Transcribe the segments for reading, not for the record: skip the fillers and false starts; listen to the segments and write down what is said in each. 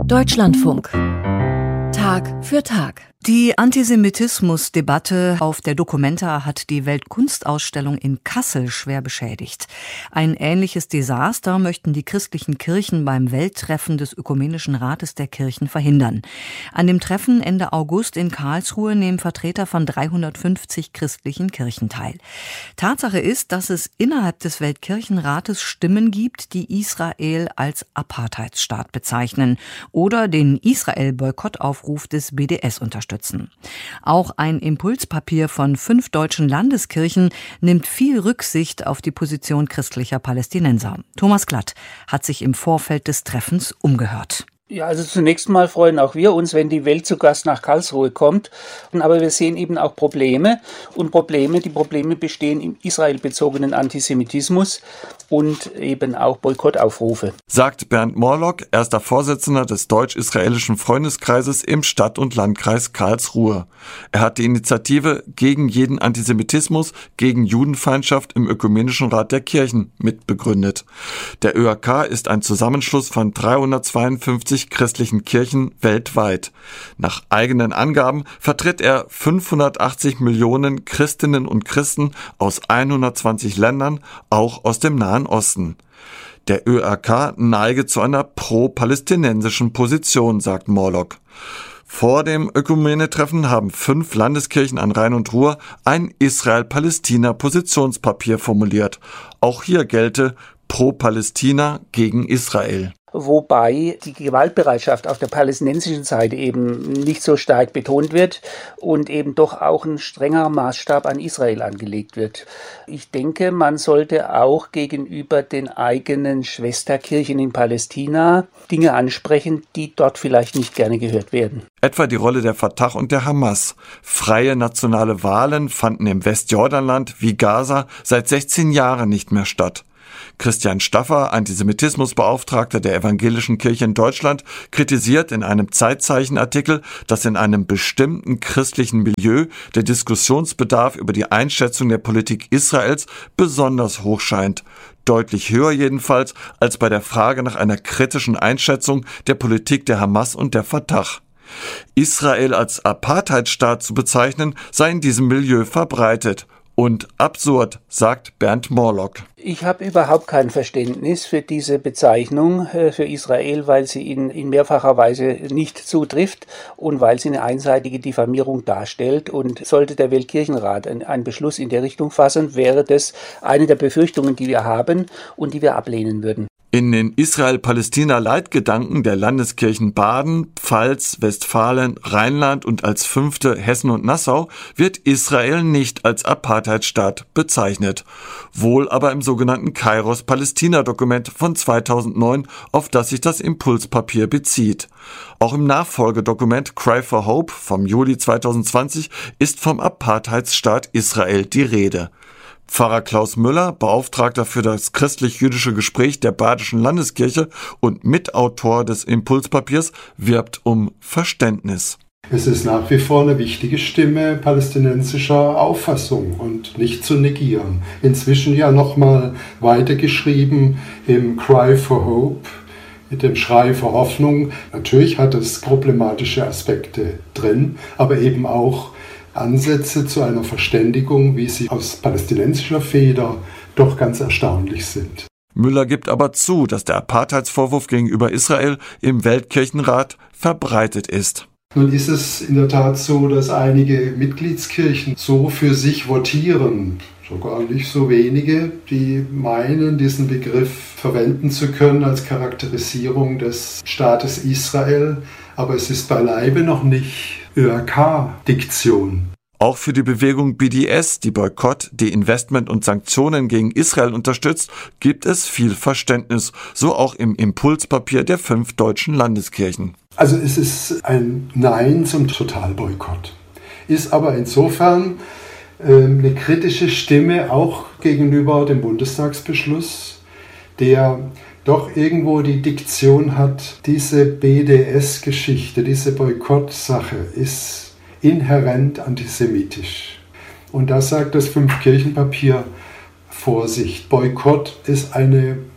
Deutschlandfunk. Tag für Tag. Die Antisemitismusdebatte auf der Documenta hat die Weltkunstausstellung in Kassel schwer beschädigt. Ein ähnliches Desaster möchten die christlichen Kirchen beim Welttreffen des Ökumenischen Rates der Kirchen verhindern. An dem Treffen Ende August in Karlsruhe nehmen Vertreter von 350 christlichen Kirchen teil. Tatsache ist, dass es innerhalb des Weltkirchenrates Stimmen gibt, die Israel als Apartheidsstaat bezeichnen oder den Israel-Boykottaufruf des BDS unterstützen. Auch ein Impulspapier von 5 deutschen Landeskirchen nimmt viel Rücksicht auf die Position christlicher Palästinenser. Thomas Glatt hat sich im Vorfeld des Treffens umgehört. Ja, also zunächst mal freuen auch wir uns, wenn die Welt zu Gast nach Karlsruhe kommt. Aber wir sehen eben auch Probleme. Und die Probleme bestehen im israelbezogenen Antisemitismus und eben auch Boykottaufrufe. Sagt Bernd Morlock, erster Vorsitzender des deutsch-israelischen Freundeskreises im Stadt- und Landkreis Karlsruhe. Er hat die Initiative gegen jeden Antisemitismus, gegen Judenfeindschaft im Ökumenischen Rat der Kirchen mitbegründet. Der ÖAK ist ein Zusammenschluss von 352 christlichen Kirchen weltweit. Nach eigenen Angaben vertritt er 580 Millionen Christinnen und Christen aus 120 Ländern, auch aus dem Nahen Osten. Der ÖAK neige zu einer pro-palästinensischen Position, sagt Morlock. Vor dem Ökumene-Treffen haben 5 Landeskirchen an Rhein und Ruhr ein Israel-Palästina-Positionspapier formuliert. Auch hier gelte pro-Palästina gegen Israel. Wobei die Gewaltbereitschaft auf der palästinensischen Seite eben nicht so stark betont wird und eben doch auch ein strenger Maßstab an Israel angelegt wird. Ich denke, man sollte auch gegenüber den eigenen Schwesterkirchen in Palästina Dinge ansprechen, die dort vielleicht nicht gerne gehört werden. Etwa die Rolle der Fatah und der Hamas. Freie nationale Wahlen fanden im Westjordanland wie Gaza seit 16 Jahren nicht mehr statt. Christian Staffer, Antisemitismusbeauftragter der Evangelischen Kirche in Deutschland, kritisiert in einem Zeitzeichen-Artikel, dass in einem bestimmten christlichen Milieu der Diskussionsbedarf über die Einschätzung der Politik Israels besonders hoch scheint. Deutlich höher jedenfalls als bei der Frage nach einer kritischen Einschätzung der Politik der Hamas und der Fatah. Israel als Apartheidsstaat zu bezeichnen, sei in diesem Milieu verbreitet. Und absurd, sagt Bernd Morlock. Ich habe überhaupt kein Verständnis für diese Bezeichnung für Israel, weil sie in mehrfacher Weise nicht zutrifft und weil sie eine einseitige Diffamierung darstellt. Und sollte der Weltkirchenrat einen Beschluss in der Richtung fassen, wäre das eine der Befürchtungen, die wir haben und die wir ablehnen würden. In den Israel-Palästina-Leitgedanken der Landeskirchen Baden, Pfalz, Westfalen, Rheinland und als 5. Hessen und Nassau wird Israel nicht als Apartheidsstaat bezeichnet. Wohl aber im sogenannten Kairos-Palästina-Dokument von 2009, auf das sich das Impulspapier bezieht. Auch im Nachfolgedokument Cry for Hope vom Juli 2020 ist vom Apartheidsstaat Israel die Rede. Pfarrer Klaus Müller, Beauftragter für das christlich-jüdische Gespräch der Badischen Landeskirche und Mitautor des Impulspapiers, wirbt um Verständnis. Es ist nach wie vor eine wichtige Stimme palästinensischer Auffassung und nicht zu negieren. Inzwischen ja nochmal weitergeschrieben im Cry for Hope, mit dem Schrei für Hoffnung. Natürlich hat es problematische Aspekte drin, aber eben auch Ansätze zu einer Verständigung, wie sie aus palästinensischer Feder doch ganz erstaunlich sind. Müller gibt aber zu, dass der Apartheidsvorwurf gegenüber Israel im Weltkirchenrat verbreitet ist. Nun ist es in der Tat so, dass einige Mitgliedskirchen so für sich votieren, sogar nicht so wenige, die meinen, diesen Begriff verwenden zu können als Charakterisierung des Staates Israel, aber es ist beileibe noch nicht ÖAK-Diktion. Auch für die Bewegung BDS, die Boykott, Deinvestment und Sanktionen gegen Israel unterstützt, gibt es viel Verständnis, so auch im Impulspapier der 5 deutschen Landeskirchen. Also es ist ein Nein zum Totalboykott, ist aber insofern eine kritische Stimme auch gegenüber dem Bundestagsbeschluss, der doch irgendwo die Diktion hat, diese BDS-Geschichte, diese Boykottsache ist inhärent antisemitisch. Und da sagt das 5-Kirchenpapier, Vorsicht, Boykott ist eine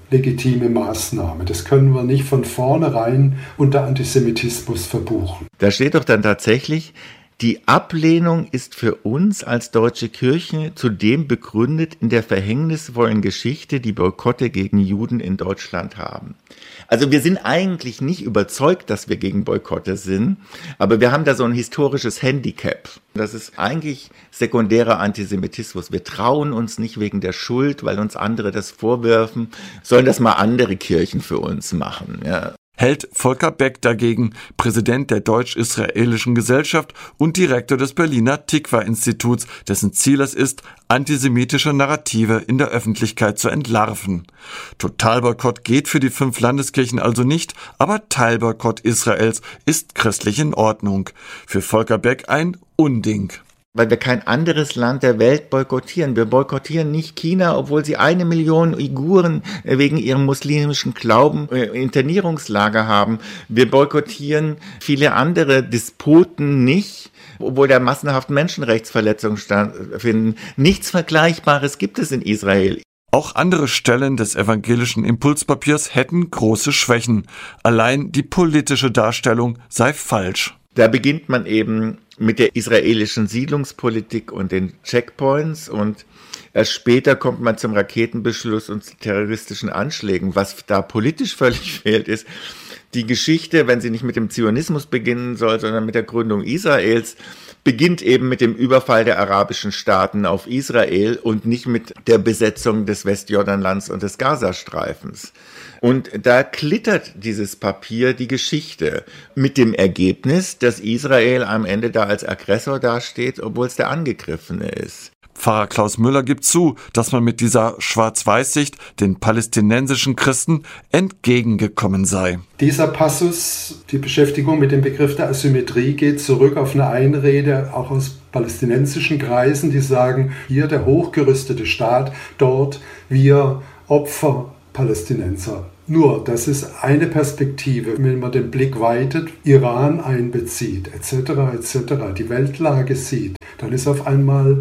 legitime Maßnahme. Das können wir nicht von vornherein unter Antisemitismus verbuchen. Da steht doch dann tatsächlich, die Ablehnung ist für uns als deutsche Kirche zudem begründet in der verhängnisvollen Geschichte, die Boykotte gegen Juden in Deutschland haben. Also wir sind eigentlich nicht überzeugt, dass wir gegen Boykotte sind, aber wir haben da so ein historisches Handicap. Das ist eigentlich sekundärer Antisemitismus. Wir trauen uns nicht wegen der Schuld, weil uns andere das vorwerfen, sollen das mal andere Kirchen für uns machen, ja. Hält Volker Beck dagegen, Präsident der Deutsch-Israelischen Gesellschaft und Direktor des Berliner Tikva-Instituts, dessen Ziel es ist, antisemitische Narrative in der Öffentlichkeit zu entlarven. Totalboykott geht für die 5 Landeskirchen also nicht, aber Teilboykott Israels ist christlich in Ordnung. Für Volker Beck ein Unding. Weil wir kein anderes Land der Welt boykottieren. Wir boykottieren nicht China, obwohl sie 1 Million Uiguren wegen ihrem muslimischen Glauben Internierungslager haben. Wir boykottieren viele andere Despoten nicht, obwohl da massenhaft Menschenrechtsverletzungen stattfinden. Nichts Vergleichbares gibt es in Israel. Auch andere Stellen des evangelischen Impulspapiers hätten große Schwächen. Allein die politische Darstellung sei falsch. Da beginnt man eben mit der israelischen Siedlungspolitik und den Checkpoints und erst später kommt man zum Raketenbeschluss und terroristischen Anschlägen. Was da politisch völlig fehlt, ist die Geschichte, wenn sie nicht mit dem Zionismus beginnen soll, sondern mit der Gründung Israels, beginnt eben mit dem Überfall der arabischen Staaten auf Israel und nicht mit der Besetzung des Westjordanlands und des Gazastreifens. Und da klittert dieses Papier die Geschichte mit dem Ergebnis, dass Israel am Ende da als Aggressor dasteht, obwohl es der Angegriffene ist. Pfarrer Klaus Müller gibt zu, dass man mit dieser Schwarz-Weiß-Sicht den palästinensischen Christen entgegengekommen sei. Dieser Passus, die Beschäftigung mit dem Begriff der Asymmetrie, geht zurück auf eine Einrede auch aus palästinensischen Kreisen, die sagen, hier der hochgerüstete Staat, dort wir Opfer Palästinenser. Nur, das ist eine Perspektive, wenn man den Blick weitet, Iran einbezieht, etc., die Weltlage sieht, dann ist auf einmal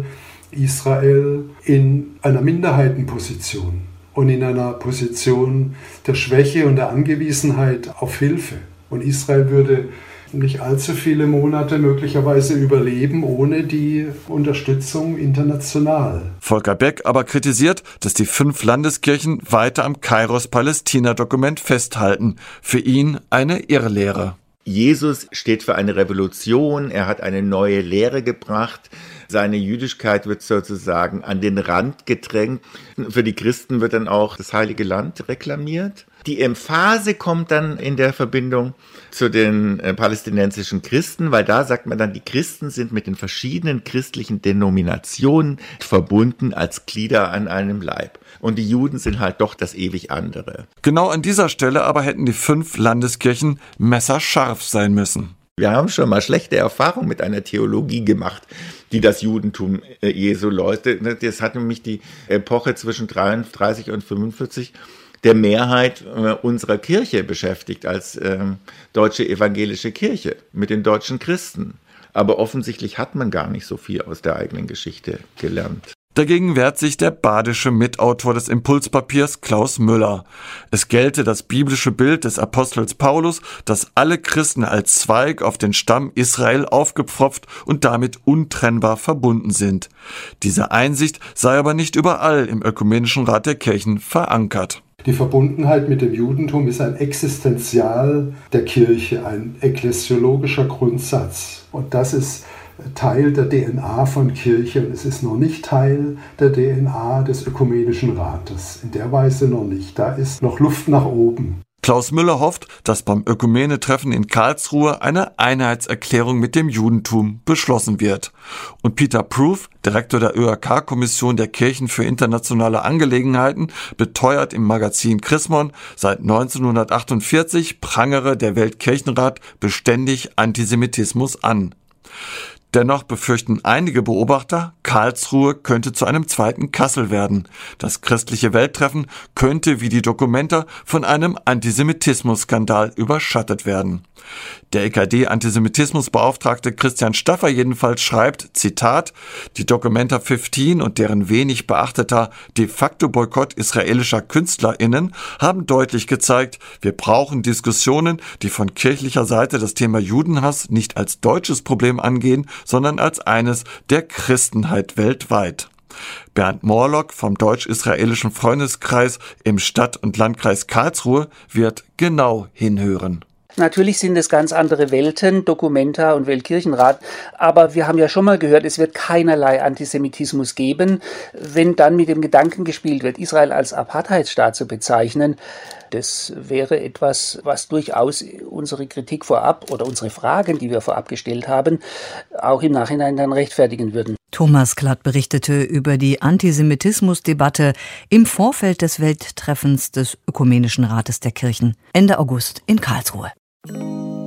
Israel in einer Minderheitenposition und in einer Position der Schwäche und der Angewiesenheit auf Hilfe. Und Israel würde nicht allzu viele Monate möglicherweise überleben ohne die Unterstützung international. Volker Beck aber kritisiert, dass die 5 Landeskirchen weiter am Kairos-Palästina-Dokument festhalten. Für ihn eine Irrlehre. Jesus steht für eine Revolution, er hat eine neue Lehre gebracht. Seine Jüdischkeit wird sozusagen an den Rand gedrängt. Für die Christen wird dann auch das Heilige Land reklamiert. Die Emphase kommt dann in der Verbindung zu den palästinensischen Christen, weil da sagt man dann, die Christen sind mit den verschiedenen christlichen Denominationen verbunden als Glieder an einem Leib. Und die Juden sind halt doch das ewig andere. Genau an dieser Stelle aber hätten die 5 Landeskirchen messerscharf sein müssen. Wir haben schon mal schlechte Erfahrungen mit einer Theologie gemacht, die das Judentum Jesu läutet. Das hat nämlich die Epoche zwischen 33 und 45 der Mehrheit unserer Kirche beschäftigt als deutsche evangelische Kirche mit den deutschen Christen. Aber offensichtlich hat man gar nicht so viel aus der eigenen Geschichte gelernt. Dagegen wehrt sich der badische Mitautor des Impulspapiers Klaus Müller. Es gelte das biblische Bild des Apostels Paulus, dass alle Christen als Zweig auf den Stamm Israel aufgepfropft und damit untrennbar verbunden sind. Diese Einsicht sei aber nicht überall im Ökumenischen Rat der Kirchen verankert. Die Verbundenheit mit dem Judentum ist ein Existenzial der Kirche, ein ekklesiologischer Grundsatz. Und das ist Teil der DNA von Kirche und es ist noch nicht Teil der DNA des Ökumenischen Rates. In der Weise noch nicht. Da ist noch Luft nach oben. Klaus Müller hofft, dass beim Ökumene-Treffen in Karlsruhe eine Einheitserklärung mit dem Judentum beschlossen wird. Und Peter Proof, Direktor der ÖAK-Kommission der Kirchen für internationale Angelegenheiten, beteuert im Magazin Chrismon, seit 1948 prangere der Weltkirchenrat beständig Antisemitismus an. Dennoch befürchten einige Beobachter, Karlsruhe könnte zu einem zweiten Kassel werden. Das christliche Welttreffen könnte wie die Documenta von einem Antisemitismus-Skandal überschattet werden. Der EKD-Antisemitismusbeauftragte Christian Staffer jedenfalls schreibt, Zitat, die Documenta 15 und deren wenig beachteter de facto Boykott israelischer KünstlerInnen haben deutlich gezeigt, wir brauchen Diskussionen, die von kirchlicher Seite das Thema Judenhass nicht als deutsches Problem angehen, sondern als eines der Christenheit weltweit. Bernd Morlock vom Deutsch-Israelischen Freundeskreis im Stadt- und Landkreis Karlsruhe wird genau hinhören. Natürlich sind es ganz andere Welten, Documenta und Weltkirchenrat, aber wir haben ja schon mal gehört, es wird keinerlei Antisemitismus geben. Wenn dann mit dem Gedanken gespielt wird, Israel als Apartheidsstaat zu bezeichnen, das wäre etwas, was durchaus unsere Kritik vorab oder unsere Fragen, die wir vorab gestellt haben, auch im Nachhinein dann rechtfertigen würden. Thomas Klatt berichtete über die Antisemitismusdebatte im Vorfeld des Welttreffens des Ökumenischen Rates der Kirchen Ende August in Karlsruhe.